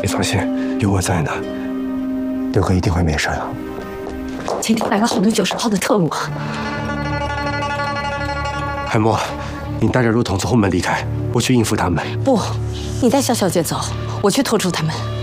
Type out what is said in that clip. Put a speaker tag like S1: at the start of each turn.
S1: 你放心，有我在呢，刘哥一定会没事的。
S2: 今天来了好多90号的特务。
S1: 海默，你带着陆统从后门离开，我去应付他们。
S2: 不，你带小小姐走，我去拖住他们。